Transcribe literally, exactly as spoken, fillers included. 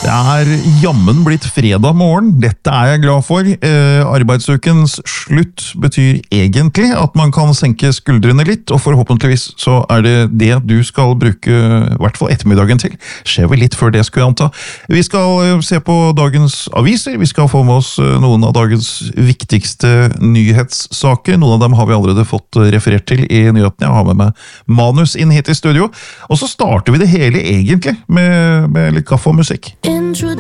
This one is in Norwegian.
Det er jammen blitt fredag morgen, dette er jeg glad for. Eh, arbeidsukens slutt betyr egentlig at man kan senke skuldrene litt, og forhåpentligvis så er det det du skal bruke i hvert fall ettermiddagen til. Skjer vel litt før det skulle jeg anta. Vi skal se på dagens aviser, vi skal få med oss noen av dagens viktigste nyhetssaker. Noen av dem har vi allerede fått referert til i nyhetene. Jeg har med meg manus inn hit i studio, og så starter vi det hele egentlig med, med litt kaffe og musikk. Introduce